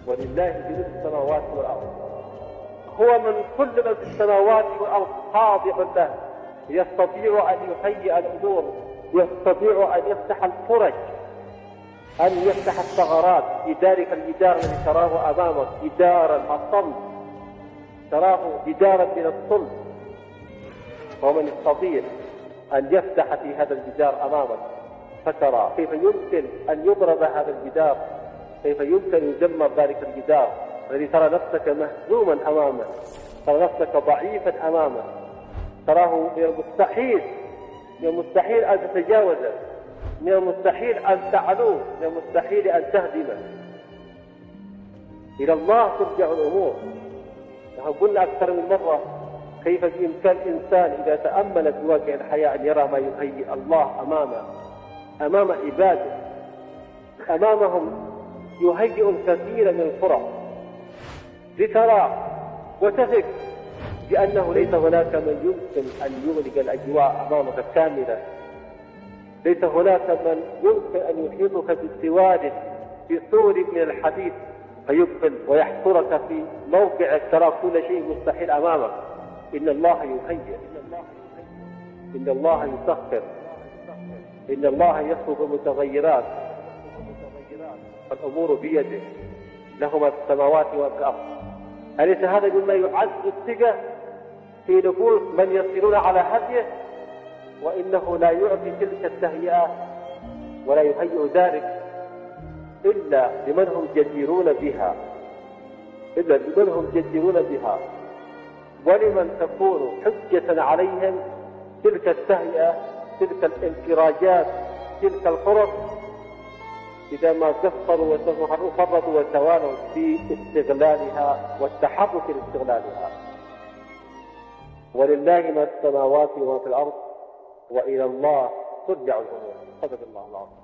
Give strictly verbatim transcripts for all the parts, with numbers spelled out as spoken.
ولله جنود السماوات والأرض. هو من كل من في السماوات والأرض خاضع له، يستطيع أن يهيئ الأمور، يستطيع أن يفتح الفرج، أن يفتح الثغرات في ذلك الجدار الذي تراه أمامك، جدارا الصلب، تراه جدارا من الصلب، ومن يستطيع أن يفتح في هذا الجدار أمامك فترى كيف يمكن أن يضرب هذا الجدار، كيف يمكن أن يدمر ذلك الجدار الذي ترى نفسك مهزوما أمامه، ترى نفسك ضعيفا أمامه، تراه من المستحيل من المستحيل أن تتجاوزه، من المستحيل أن تعلوه، من المستحيل أن تهدمه. إلى الله ترجع الأمور. نحن قلنا أكثر من مرة كيف بإمكان الإنسان إذا تأمل في واقع الحياة أن يرى ما يهيئ الله أمامه، أمام عباده، أمامهم يهيئ الكثير من الفرص لترى وتثق بأنه ليس هناك من يمكن أن يغلق الأجواء أمامك كاملة، ليس هناك من يمكن أن يحيطك بسواد في سور من الحديد فيقبل ويحصرك في موقعك ترى كل شيء مستحيل أمامك. إن الله يهيئ، إن الله يسخر، إن الله يسلب المتغيرات، الأمور بيده، له ما في السماوات وما في الأرض. أليس هذا مما يعز الثقة في نفوس من يصيرون على هديه؟ وإنه لا يعطي تلك التهيئات ولا يهيئ ذلك إلا لمن هم جديرون بها، إلا لمن هم جديرون بها، ولمن تكون حجة عليهم تلك التهيئة، تلك الانفراجات، تلك الفرص، إذا ما قصروا وفرطوا وتوانوا في استغلالها والتحرك لاستغلالها. ولله ما في السماوات وما في الأرض وإلى الله ترجع الأمور. صدق الله العظيم.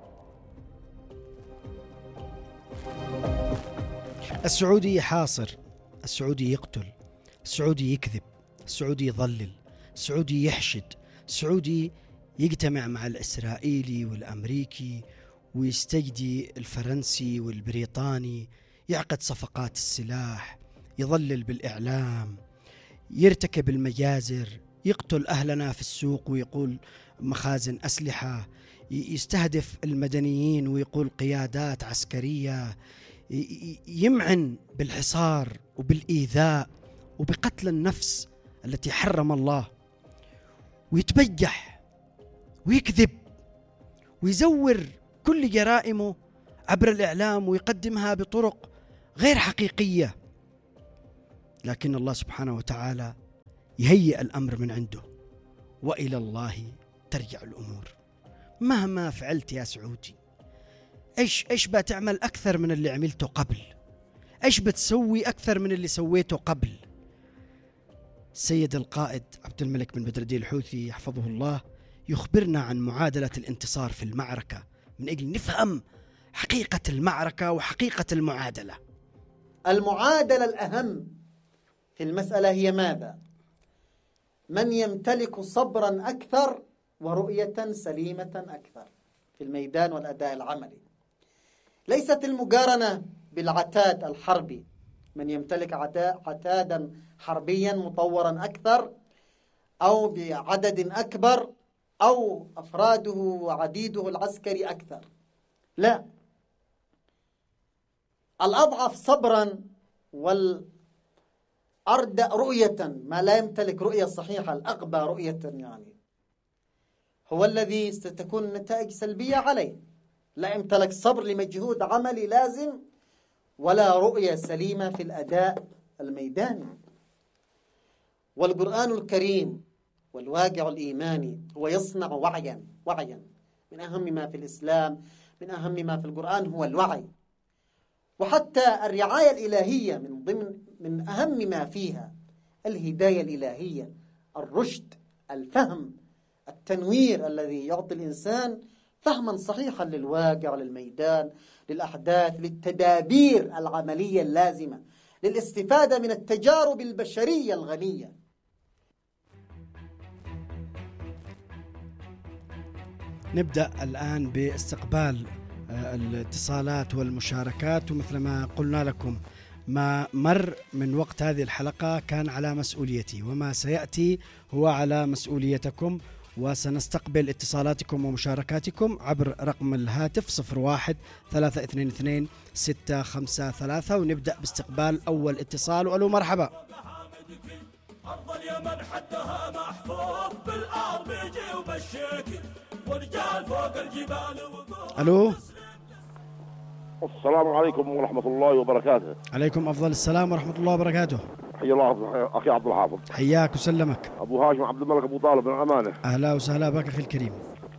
السعودي حاصر، السعودي يقتل، السعودي يكذب، السعودي يضلل، السعودي يحشد، السعودي يجتمع مع الإسرائيلي والأمريكي ويستجدي الفرنسي والبريطاني، يعقد صفقات السلاح، يضلل بالإعلام، يرتكب المجازر، يقتل أهلنا في السوق ويقول مخازن أسلحة، يستهدف المدنيين ويقول قيادات عسكرية، يمعن بالحصار وبالإيذاء وبقتل النفس التي حرم الله، ويتبجح ويكذب ويزور كل جرائمه عبر الإعلام ويقدمها بطرق غير حقيقية. لكن الله سبحانه وتعالى يهيئ الأمر من عنده، وإلى الله ترجع الأمور. مهما فعلت يا سعودي، إيش إيش بتعمل أكثر من اللي عملته قبل؟ إيش بتسوي أكثر من اللي سويته قبل؟ السيد القائد عبد الملك بن بدر الدين الحوثي يحفظه الله يخبرنا عن معادلة الانتصار في المعركة من أجل نفهم حقيقة المعركة وحقيقة المعادلة. المعادلة الأهم في المسألة هي ماذا؟ من يمتلك صبرا أكثر ورؤية سليمة أكثر في الميدان والأداء العملي. ليست المقارنة بالعتاد الحربي، من يمتلك عتادا حربيا مطورا أكثر أو بعدد أكبر أو أفراده وعديده العسكري أكثر. لا، الأضعف صبرا والأردأ رؤية، ما لا يمتلك رؤية صحيحة، الأغبى رؤية يعني، هو الذي ستكون النتائج سلبية عليه. لا يمتلك صبر لمجهود عملي لازم ولا رؤية سليمة في الأداء الميداني. والقرآن الكريم والواقع الإيماني هو يصنع وعيا وعيا من أهم ما في الإسلام، من أهم ما في القرآن هو الوعي. وحتى الرعاية الإلهية من ضمن من أهم ما فيها الهداية الإلهية، الرشد، الفهم، التنوير الذي يعطي الإنسان فهما صحيحا للواقع، للميدان، للأحداث، للتدابير العملية اللازمة للاستفادة من التجارب البشرية الغنية. نبدأ الآن باستقبال الاتصالات والمشاركات، ومثل ما قلنا لكم ما مر من وقت هذه الحلقة كان على مسؤوليتي، وما سيأتي هو على مسؤوليتكم، وسنستقبل اتصالاتكم ومشاركاتكم عبر رقم الهاتف صفر واحد ثلاثة اثنين اثنين ستة خمسة ثلاثة، ونبدأ باستقبال أول اتصال. وألو مرحبا. أرض اليمن حدها محفوظ بالأرض بيجي وبالشيكي ورجال فوق الجبال. ألو. السلام عليكم ورحمة الله وبركاته. عليكم أفضل السلام ورحمة الله وبركاته. حيا الله أخي عبد الحافظ. حياك وسلمك. أبو هاشم عبد الملك أبو طالب من أمانة. أهلا وسهلا بك أخي الكريم.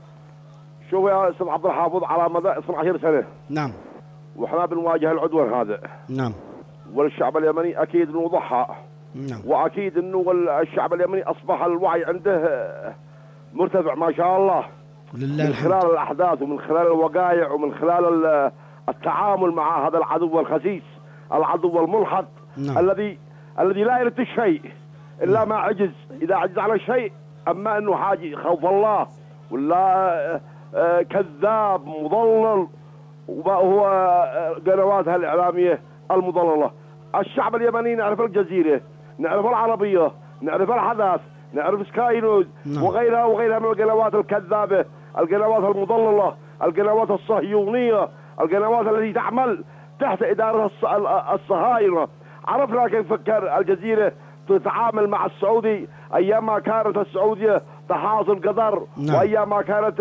شوف يا أستاذ عبد الحافظ، على مدى اثنتي عشرة سنة نعم وإحنا بنواجه العدوان هذا. نعم. والشعب اليمني أكيد إنه ضحى. نعم. وأكيد إنه الشعب اليمني أصبح الوعي عنده مرتفع ما شاء الله. لله من الحمد. خلال الأحداث ومن خلال الوقائع ومن خلال التعامل مع هذا العدو الخسيس، العدو الملحد. نعم. الذي الذي لا يرد الشيء إلا ما عجز. إذا عجز على الشيء أما أنه حاجة خوف الله ولا كذاب مضلل، وهو قنواتها الإعلامية المضللة. الشعب اليمني نعرف الجزيرة، نعرف العربية، نعرف الحدث، نعرف سكاي نيوز نعم. وغيرها وغيرها من القنوات الكذابة، القنوات المضللة، القنوات الصهيونية، القنوات التي تعمل تحت إدارة الصهاينة. عرفنا كيف فكر الجزيرة تتعامل مع السعودي أيام ما كانت السعودية تحاصر قطر. نعم. وأيام ما كانت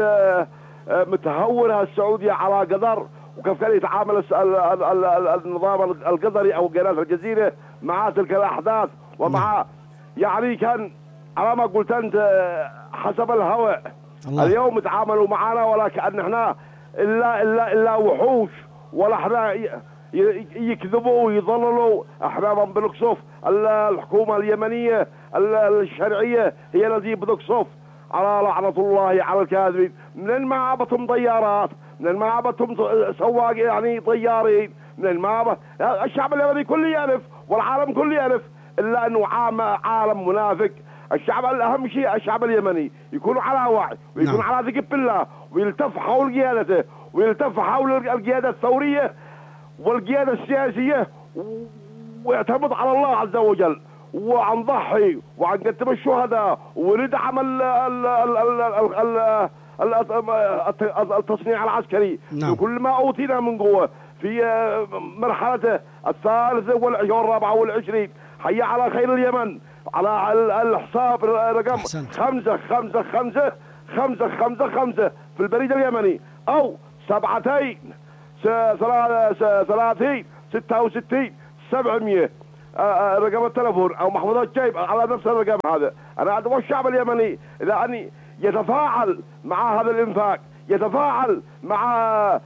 متهورة السعودية على قطر، وكيف كان يتعامل النظام القطري أو قناة الجزيرة مع تلك الأحداث ومع نعم. يعني كان على ما قلت أنت حسب الهوى. الله. اليوم يتعاملوا معنا ولا كأن احنا إلا إلا إلا وحوش، ولا احنا يكذبوا ويضللوا. احنا من بنقصف الحكومة اليمنية الشرعية هي التي بتقصف. على لعنة الله على الكاذبين. من ما عبتهم طيارات، من ما عبتهم سواق يعني طيارين، من ما عبت الشعب اليمني كله يعرف والعالم كله يعرف، إلا أنه عام عالم منافق. الشعب الأهم شيء الشعب اليمني يكون على وعي ويكون نعم. على ثقة بالله، ويلتف حول قيادته ويلتف حول القيادة الثورية والقيادة السياسية، ويعتمد على الله عز وجل، وعن ضحي وعن قدم الشهداء، وندعم التصنيع العسكري نعم. وكل ما أوتينا من قوة في مرحلته الثالثة والرابعة والعشرين. حي على خير اليمن على الحساب رقم خمسة خمسة خمسة خمسة خمسة خمسة في البريد اليمني، أو سبعتين ثلاثين ستة وستين سبعمية رقم التلفون أو محفظة جيب على نفس الرقم هذا. أنا أدعو الشعب اليمني إذا أن يتفاعل مع هذا الإنفاق، يتفاعل مع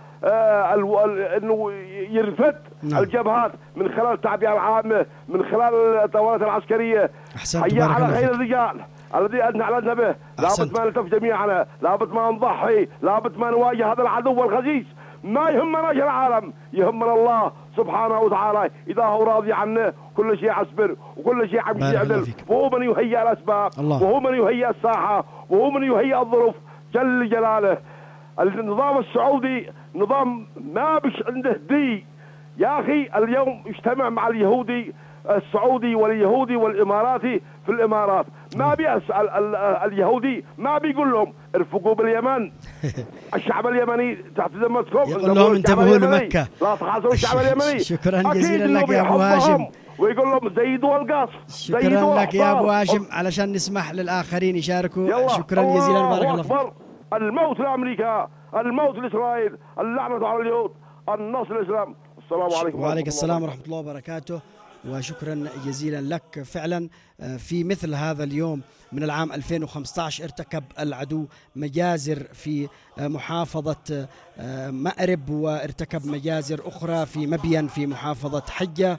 آه انه يرفد نعم. الجبهات من خلال التعبئة العامة، من خلال الدورات العسكرية. حي على خير الرجال الذي أعلنا به. لابد ما نلتف جميعنا، لابد ما نضحي، لابد ما نواجه هذا العدو الخسيس. ما يهمنا شر العالم، يهمنا الله سبحانه وتعالى. إذا هو راضي عنه كل شيء عسبر وكل شيء عم يعدل، وهو من يهيئ الأسباب الله. وهو من يهيئ الساحة، وهو من يهيئ الظروف جل جلاله. النظام السعودي نظام ما بش عنده دي يا أخي. اليوم اجتمع مع اليهودي السعودي واليهودي والإماراتي في الإمارات، ما بيسأل اليهودي ما بيقول لهم ارفقوا باليمن. الشعب اليمني تحت ذمتكم، يقول لهم انتبهوا لمكة، لا تحاصروا الشعب اليمني. شكرا جزيلا لك يا أبو هاشم، ويقول لهم زيدوا القصف. شكرا لك يا أبو هاشم علشان نسمح للآخرين يشاركوا. شكرا جزيلا بارك الله فيك. الموت لأمريكا، الموت لإسرائيل، اللعنة على اليهود، النصر الإسلام. السلام عليكم. وعليكم السلام ورحمة الله وبركاته، وشكرا جزيلا لك. فعلا في مثل هذا اليوم من العام ألفين وخمسة عشر ارتكب العدو مجازر في محافظة مأرب، وارتكب مجازر أخرى في مبين في محافظة حجة،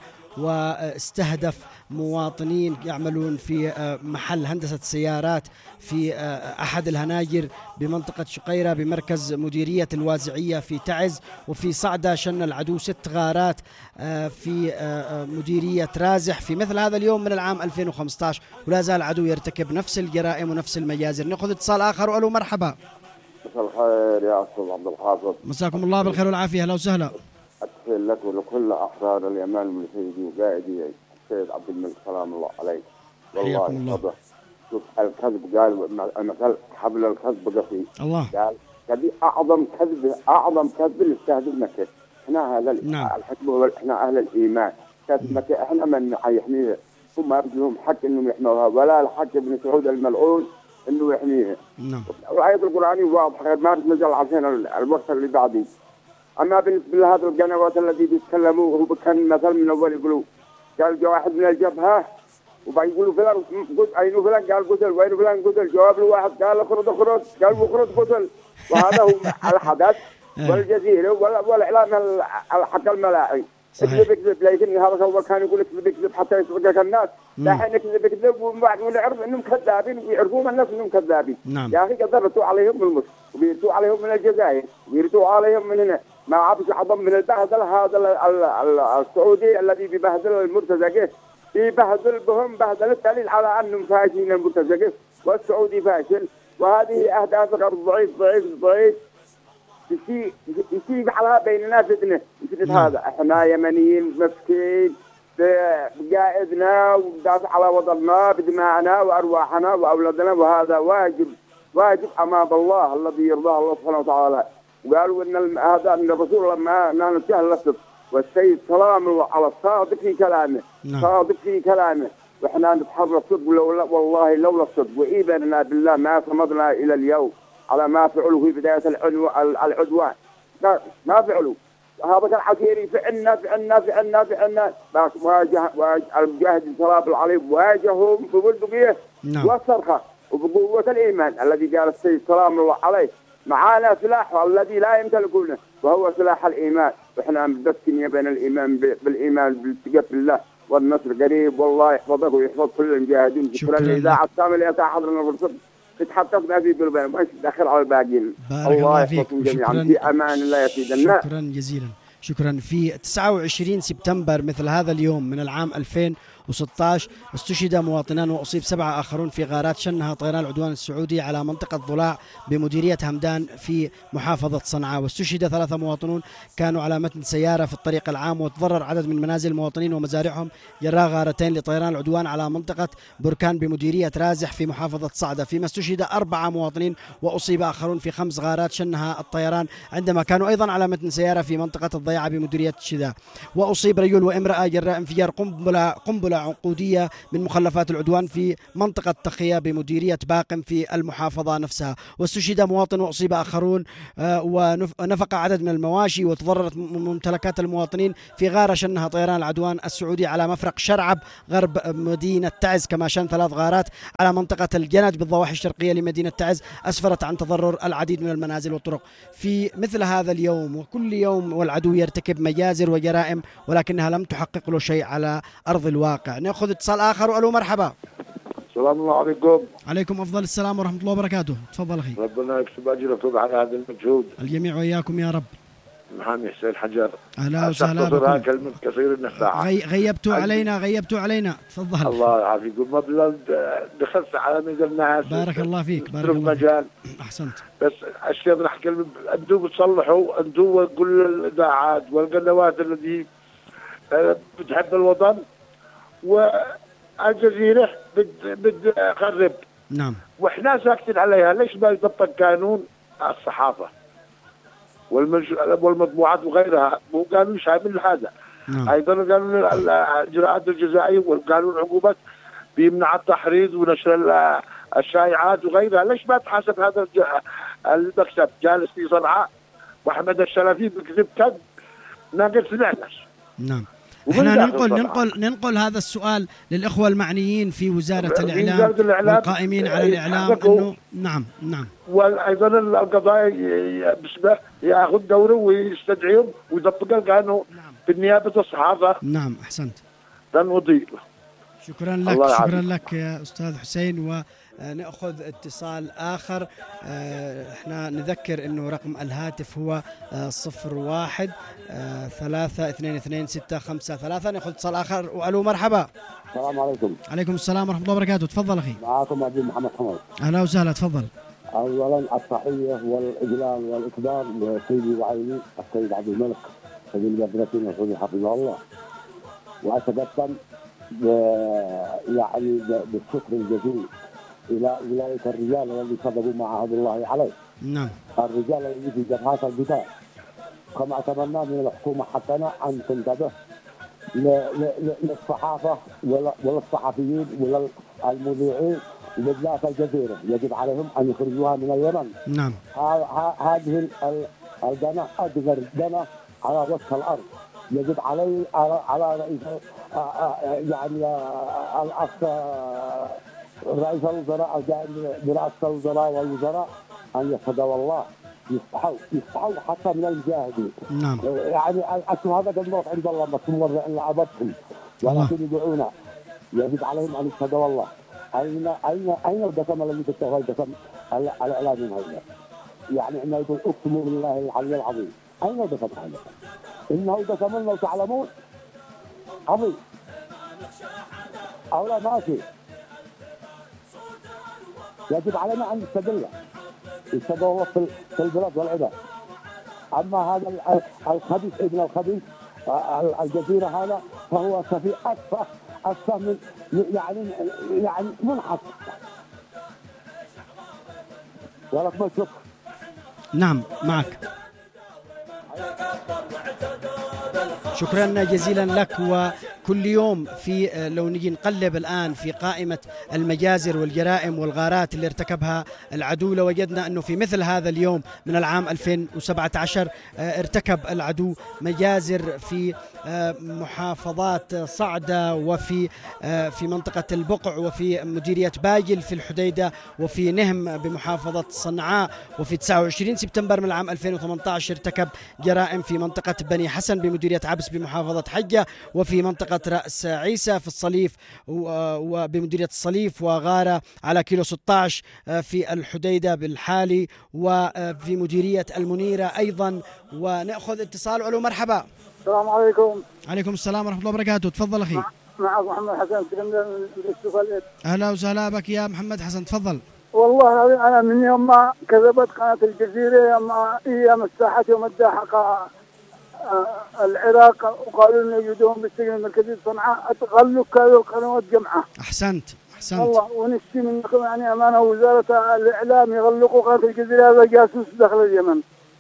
واستهدف مواطنين يعملون في محل هندسة سيارات في أحد الهناجر بمنطقة شقيرة بمركز مديرية الوازعية في تعز. وفي صعدة شن العدو ست غارات في مديرية رازح في مثل هذا اليوم من العام ألفين وخمسة عشر، ولا زال العدو يرتكب نفس الجرائم ونفس المجازر. نأخذ اتصال آخر. وألو مرحبا. مساء الخير يا أستاذ عبد الحافظ. مساكم الله بالخير والعافية. أهلا وسهلا. الخير لك ولكل أحرار اليمن المجاهدين وقائدي السيد عبد الملك سلام الله عليه. حياكم الله. والله شوف الكذب قال مثل حبل الكذب قفي الله. قال هذه أعظم كذب أعظم كذب اللي استهدف مكة. إحنا هذا نعم. الحكم إحنا أهل الإيمان. كذب مكة إحنا من حيحميها. هم ما بدهم حق إنهم يحموها ولا الحق ابن سعود الملعون إنه يحميها. نعم. الآية القرآنية واضحة ما بتنزل عشان الوقت اللي بعدي. أما بالنسبة لهذه القنوات الذي بيتكلموا هو كان مثل من أول يقولوا قال جاء واحد من الجبهة وبعد يقولوا فلان قتل أين فلان قال قتل وين فلان قتل جواب له واحد قال اخرج اخرج قال اخرج قتل. وهذا هو الحدث والجزيرة والإعلام الحق الملاعي. اكذب اكذب لكن هذا هو كان يقول اكذب اكذب حتى يسرقك الناس. دحين اكذب اكذب وبعد ونعرف انهم كذابين ويعرفون الناس انهم كذابين. نعم. يا اخي كذبتوا عليهم من مصر وبيرتوا عليهم من الجزائر ويرتوا عليهم من هنا. ما عبش عظم من البهدل هذا السعودي الذي ببهدل المرتزقه يبهدل بهم بهدل الدليل على انهم فاشلين المرتزقه والسعودي فاشل. وهذه اهداف غرب ضعيف ضعيف ضعيف يصير يصير على بيننا فتنه مثل هذا. احنا يمنيين مسكين بقائدنا وندافع على وطننا بدماءنا وارواحنا واولادنا وهذا واجب واجب امام الله الذي يرضاه الله سبحانه وتعالى. وقالوا ان هذا ان الرسول لما نتجاهل الصدق والسيد سلام على الصادق في كلامه. نعم. صادق في كلامه واحنا نتحرى الصدق والله لولا الصدق وايماننا بالله ما صمدنا الى اليوم على ما فعلوا في بدايه العدوان. ما فعلوا هذا كان عسيري فعلنا فعلنا فعلنا فعلنا واجه المجاهد سلام عليه واجههم ببندقيه. نعم. والصرخه وبقوه الايمان الذي قال السيد سلام الله عليه معانا سلاح الذي لا يمتلكونه وهو سلاح الإيمان. وإحنا متمسكين بين الإيمان بالإيمان بالثقة بالله والنصر قريب والله يحفظك ويحفظ كل المجاهدين. شكرا للإذاعة الكاملة اللي حاضرنا الفرصة تتحقق في قلوبنا ما تدخل على الباقيين. الله يحفظكم جميعا في أمان الله يا سيدنا. شكرا جزيلا. شكرا. في تسعة وعشرين سبتمبر مثل هذا اليوم من العام ألفين وستة عشر استشهد مواطنان وأصيب سبعة آخرون في غارات شنها طيران العدوان السعودي على منطقة ضلاع بمديرية همدان في محافظة صنعاء. واستشهد ثلاثة مواطنون كانوا على متن سيارة في الطريق العام وتضرر عدد من منازل المواطنين ومزارعهم جراء غارتين لطيران العدوان على منطقة بركان بمديرية رازح في محافظة صعدة. فيما استشهد أربعة مواطنين وأصيب آخرون في خمس غارات شنها الطيران عندما كانوا أيضا على متن سيارة في منطقة الضيعة بمديرية شذا. وأصيب رجل وامرأة جراء انفجار قنبلة قنبلة عنقودية من مخلفات العدوان في منطقة تخية بمديرية باقم في المحافظة نفسها. واستشهد مواطن وأصيب آخرون ونفق عدد من المواشي وتضررت ممتلكات المواطنين في غارة شنها طيران العدوان السعودي على مفرق شرعب غرب مدينة تعز. كما شن ثلاث غارات على منطقة الجند بالضواحي الشرقية لمدينة تعز أسفرت عن تضرر العديد من المنازل والطرق. في مثل هذا اليوم وكل يوم والعدو يرتكب مجازر وجرائم ولكنها لم تحقق له شيء على أرض الواقع. نأخذ اتصال آخر. وألو مرحبا. السلام الله عليكم. عليكم أفضل السلام ورحمة الله وبركاته. تفضل أخي. ربنا يكتب أجرك على هذا المجهود. الجميع وإياكم يا رب. محامي حسين حجر. أهلا وسهلا بكم. كلمة كثير من الساعة. غي... غيبتوا علينا غيبتوا علينا. تفضل. الله يعافيكم. ما دخلت على ميزان الناس. بارك الله فيك. بارك الله مجال. فيك. أحسنت. بس أشياء راح كلمة أنتوا بتصلحوا أنتوا كل الإذاعات والقنوات التي بتحب الوطن والجزيرة بتخرب. نعم. وإحنا ساكتين عليها. ليش ما يطبق قانون الصحافة والمطبوعات وغيرها؟ مو قانون شامل هذا. نعم. أيضا قانون الإجراءات الجزائية والقانون العقوبات بيمنع التحريض ونشر الشائعات وغيرها. ليش ما تحاسب هذا المكتب؟ جالس في صنعاء وأحمد الشرفي بكذب كذب ناقص سمعنا. نعم. احنا ننقل ننقل ننقل هذا السؤال للإخوة المعنيين في وزارة الإعلام والقائمين على الإعلام إنه نعم نعم. وأيضا القضايا بسبب يأخذ دوره ويستدعيهم ويطبق القانون. نعم. بالنيابة الصحافة. نعم أحسنت. تنوضي. شكرا لك. شكرا لك يا أستاذ حسين. ونأخذ اتصال آخر. احنا نذكر انه رقم الهاتف هو صفر واحد ثلاثة اثنين اثنين ستة خمسة ثلاثة. نأخذ اتصال آخر. وألو مرحبا. السلام عليكم. عليكم السلام ورحمة الله وبركاته. تفضل أخي. معكم أبي محمد حمد. أهلا وسهلا. تفضل. أولا التحية والإجلال والإكبار لسيدي وعيني السيد عبد الملك سبيل مدرسة الحدود حفظه الله. وأتقدم يعني بالشكر الجزيل إلى أولئك الرجال الذين صدقوا مع عهد الله عليه. نعم. الرجال الذين في جبهات القتال. كما أتمنى من الحكومة حقنا أن تنتبه للصحافة وللصحفيين وللمذيعين بالذات الجزيرة، يجب عليهم أن يخرجوها من اليمن. نعم. هذه القناة أكبر قناة على وجه الأرض، يجب علي على رئيس يعني الأخ رئيس الوزراء برئاسة الوزراء والوزراء أن يتقوا الله، يصحوا يصحوا حتى من المجاهدين. نعم. يعني الشهادة الموت عند الله مسمور إلا عبدهم ولكن يدعونا، يجب عليهم أن يتقوا الله. أين أين أين القسم الذي تتوه القسم الإعلامي هذا؟ يعني إنه يقول أقسم بالله العلي العظيم، أين القسم هذا؟ إنه قسم لو تعلمون عظيم أو لا ماشي. يجب علينا أن نستدله يستدل الله في البلاد والعباد. أما هذا الخبيث ابن الخبيث الجزيرة هذا فهو سفيه أسفه أسفه من يعني يعني منحط. ولكم الشكر. نعم معك. شكرا جزيلا لك. وكل يوم في لو نجي نقلب الآن في قائمة المجازر والجرائم والغارات اللي ارتكبها العدو لوجدنا أنه في مثل هذا اليوم من العام ألفين وسبعة عشر ارتكب العدو مجازر في محافظات صعدة وفي في منطقة البقع وفي مديرية باجل في الحديدة وفي نهم بمحافظة صنعاء. وفي تسعة وعشرين سبتمبر من العام ألفين وثمانية عشر ارتكب جرائم في منطقة بني حسن بمديرية عبس بمحافظة حجة، وفي منطقة رأس عيسى في الصليف وبمديرية الصليف، وغارة على كيلو ستة عشر في الحديدة بالحالي، وفي مديرية المنيرة أيضا. ونأخذ اتصال. ألو مرحبا. السلام عليكم. عليكم السلام ورحمة الله وبركاته. تفضل أخي. معك محمد حسن من الاستقلال. أهلا وسهلا بك يا محمد حسن، تفضل. والله أنا من يوم ما كذبت قناة الجزيرة يوم أيام الساحة يوم ادعى العراق وقالوا إنه يجدون بالسجن المركزي صنعاء أتغلوا كانوا قنوات جمعة. أحسنت أحسنت. والله ونشتي منكم يعني أمانة وزارة الإعلام يغلقوا قناة الجزيرة، هذا جاسوس داخل اليمن.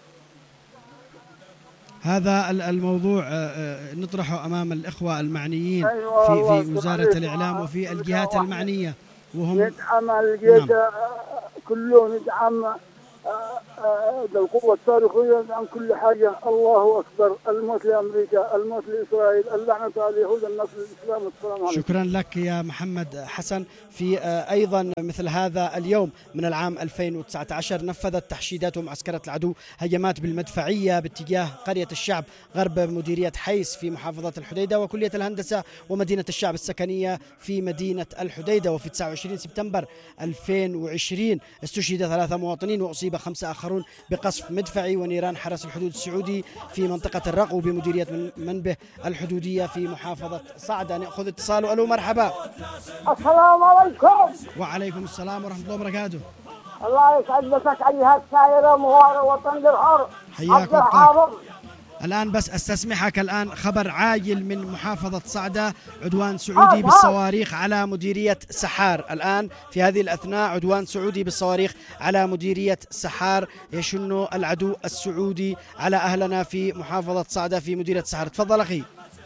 هذا الموضوع نطرحه أمام الإخوة المعنيين أيوة في في وزارة الإعلام وفي الجهات المعنية، وهم ندعم الجيش. نعم. كله ندعم القوة الصاروخية، ندعم كل حاجة. الله أكبر. الموت لأمريكا، الموت لإسرائيل، اللعنة على اليهود، النصر للإسلام. والسلام عليكم. شكرا لك يا محمد حسن. في أيضا مثل هذا اليوم من العام ألفين وتسعة عشر نفذت تحشيدات ومعسكرة العدو هجمات بالمدفعية باتجاه قرية الشعب غرب مديرية حيس في محافظة الحديدة، وكلية الهندسة ومدينة الشعب السكنية في مدينة الحديدة. وفي تسعة وعشرين سبتمبر ألفين وعشرين استشهد ثلاثة مواطنين وأصيب خمسة آخرون بقصف مدفعي ونيران حرس الحدود السعودي في منطقة الرقو بمديرية منبه الحدودية في محافظة صعدة. نأخذ اتصال. ألو مرحبا. السلام عليكم. وعليكم السلام ورحمة الله وبركاته. الله يسعد مساك أيها السائرة موارة وطن الحر. حياك الله. الآن بس استسمحك، الآن خبر عاجل من محافظة صعدة، عدوان سعودي بالصواريخ على مديرية سحار. الآن في هذه الأثناء عدوان سعودي بالصواريخ على مديرية سحار، يشن العدو السعودي على أهلنا في محافظة صعدة في مديرية سحار. تفضل أخي.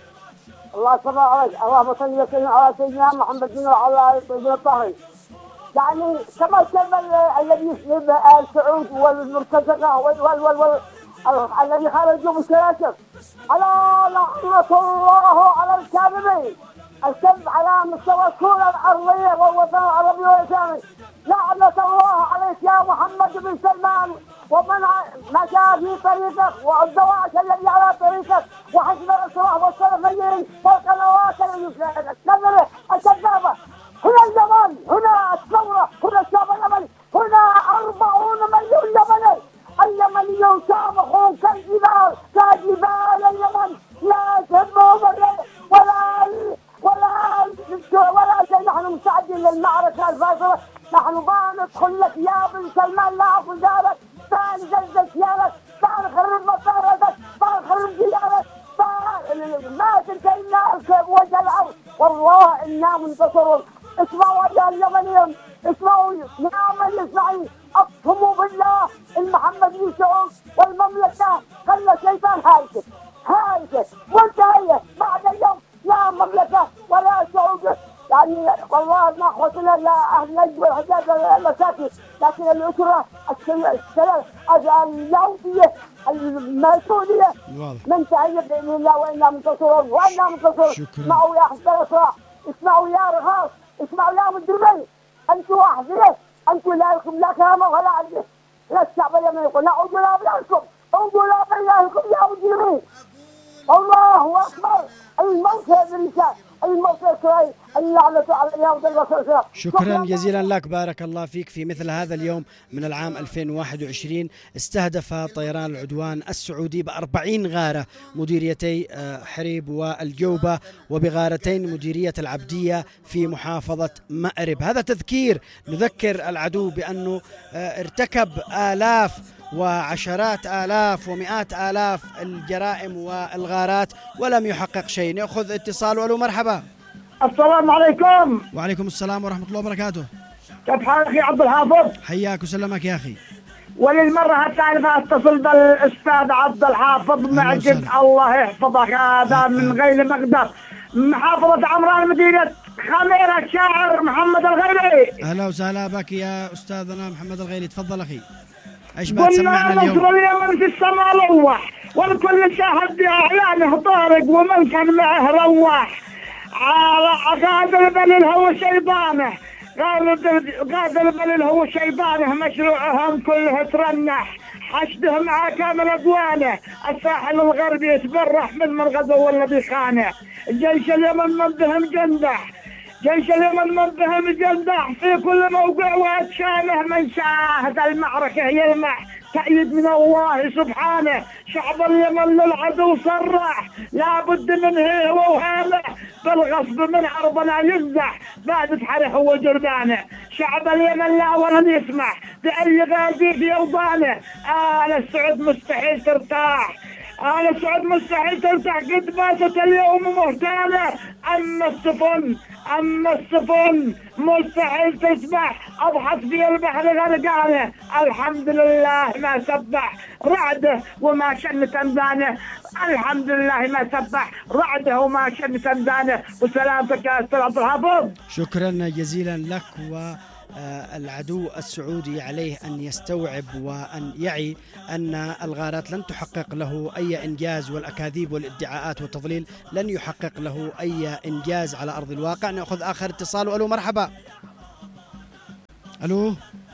الله صل عليك. اللهم صل وسلم على سيدنا محمد وعلى ابن الطاهر. يعني كما كان الذي يسلب السعود والمرتزقة وال وال وال الذي خرجوا بالسلاسل. ألا لعنة الله على الكاذبين، الكذب على مستوى الكرة الأرضية والوطن العربي والإسلامي. لعنة الله عليك يا محمد بن سلمان ومن مشى في طريقك والدواعش الذي على طريقك وحزب الإصلاح والسلفيين والقنوات الكذبة الكذابة. هنا اليمن، هنا الثورة، هنا الشعب اليمني، هنا أربعون مليون يمني. اليمنيون شامخون كالجبال كجبال اليمن، لا تهموا ولا ولا ولا ولا شيء. نحن مستعدين للمعركة الفاصلة. نحن ما ندخل لك يا بن سلمان، لا عفو ذلك. ما نزلزل سيارك، ما نخرب مطاراتك، ما نخرب ديارك. ما تلقينا وجه الأرض والله إنا منتصرون. اسمعوا يا اليمنيين، اسمعوا يا من يسمعين، أقسموا بالله إن محمد بن سعود والمملكة خلى الشيطان هايكت هايكت وانتهيت بعد اليوم لا مملكة ولا سعود. يعني والله ما أخوتنا لا أهل نجد والحجاز المساكن، لكن الأسرة السلام اليهودية المسؤولية منتهية بإذن الله وإنا منتصرون وإنا منتصرون. اسمعوا يا حزب الأسرة، اسمعوا يا رغاص، اسمعوا يا مجرمين، أنتوا أحذية، أنتوا لا لكم لا كرامة ولا عزة. لا الشعب اليمني يقول نعوذ بالله بإلهكم، أعوذ بالله بإلهكم يا مجرمين. الله أكبر. الموت هذا الرسالة، الموت إسرائيل، اللعنة على اليهود الرسول. شكرا جزيلا لك، بارك الله فيك. في مثل هذا اليوم من العام ألفين وواحد وعشرين استهدف طيران العدوان السعودي بأربعين غارة مديريتي حريب والجوبة وبغارتين مديرية العبدية في محافظة مأرب. هذا تذكير، نذكر العدو بأنه ارتكب آلاف وعشرات آلاف ومئات آلاف الجرائم والغارات ولم يحقق شيء. نأخذ اتصال. ولو مرحبا. السلام عليكم. وعليكم السلام ورحمة الله وبركاته. كيف حالك يا عبد الحافظ؟ حياك وسلمك يا أخي. وللمرة الثالثة اتصل بالأستاذ عبد الحافظ معجب، الله يحفظك. هذا من غير مقدر، محافظة عمران، مدينة خميرة، الشاعر محمد الغيلي. أهلا وسهلا بك يا أستاذنا محمد الغيلي، تفضل أخي. ايش بتسمعنا اليوم؟ نصر اليمن في السماء لوح، والكل شاهد بأعلانه طارق، ومن كان معه روح. قادر بل هو شيطانه، قادر بل هو شيطانه، مشروعهم كله ترنح، حشده مع كامل أدوانه. الساحل الغربي يتبرح من من غزو والذي خانه. جيش اليمن من بهم جندح، جيش اليمن من بهم جندح، في كل موقع واتشانه. من شاهد المعركة يلمح، تأييد من الله سبحانه. شعب اليمن للعدو صرح، لابد من هي وهامه، بالغصب من عرضنا ينزح، بعد تحرح وجربانه. شعب اليمن لا ولن يسمح بأي غازي في أوطانه. آل السعود مستحيل ترتاح، آل السعود مستحيل ترتاح، قد ماتت اليوم مهتانه. أما السفن أما السفن مستحيل تسبح، أضحت في البحر غرقانه. الحمد لله ما سبح رعده وما شن تنزانه، الحمد لله ما سبح رعده وما شن تنزانه. وسلامتك يا أستاذ عبد الحافظ. شكرا جزيلا لك. و العدو السعودي عليه أن يستوعب وأن يعي أن الغارات لن تحقق له أي إنجاز، والأكاذيب والادعاءات والتضليل لن يحقق له أي إنجاز على أرض الواقع. نأخذ آخر اتصال. ألو مرحبا. ألو.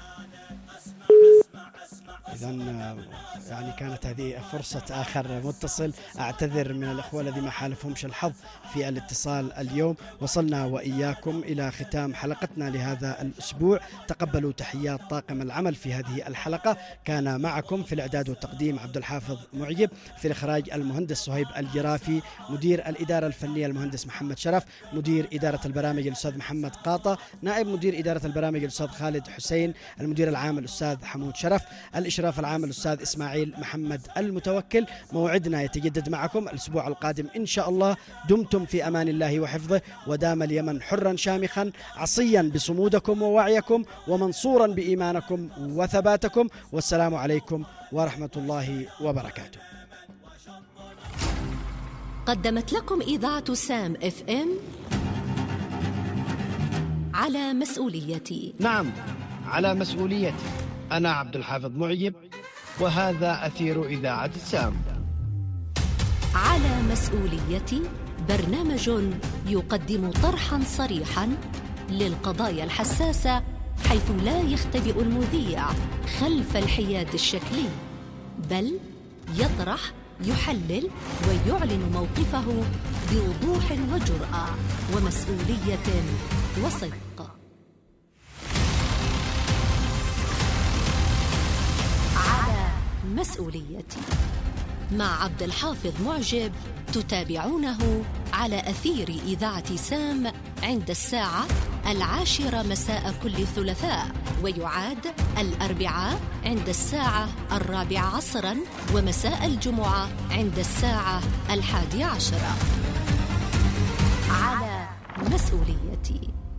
إذن يعني كانت هذه فرصة آخر متصل. أعتذر من الأخوة الذي ما حالفهمش الحظ في الاتصال اليوم. وصلنا وإياكم إلى ختام حلقتنا لهذا الأسبوع. تقبلوا تحيات طاقم العمل في هذه الحلقة. كان معكم في الإعداد والتقديم عبد الحافظ معجب، في الإخراج المهندس صهيب الجرافي، مدير الإدارة الفنية المهندس محمد شرف، مدير إدارة البرامج الأستاذ محمد قاطة، نائب مدير إدارة البرامج الأستاذ خالد حسين، المدير العام الأستاذ حمود شرف، الإشراف العام الأستاذ إسماعيل محمد المتوكل. موعدنا يتجدد معكم الأسبوع القادم إن شاء الله. دمتم في أمان الله وحفظه، ودام اليمن حرا شامخا عصيا بصمودكم ووعيكم، ومنصورا بإيمانكم وثباتكم. والسلام عليكم ورحمة الله وبركاته. قدمت لكم إذاعة سام اف ام على مسؤوليتي. نعم، على مسؤوليتي. أنا عبد الحافظ معجب، وهذا أثير إذاعة سام. على مسؤوليتي برنامج يقدم طرحا صريحا للقضايا الحساسة، حيث لا يختبئ المذيع خلف الحياد الشكلي، بل يطرح، يحلل ويعلن موقفه بوضوح وجرأة ومسؤولية وصدق. على مسؤوليتي مع عبد الحافظ معجب، تتابعونه على أثير إذاعة سام عند الساعة العاشرة مساء كل ثلاثاء، ويعاد الأربعاء عند الساعة الرابعة عصرا، ومساء الجمعة عند الساعة الحادية عشرة. مسؤوليتي.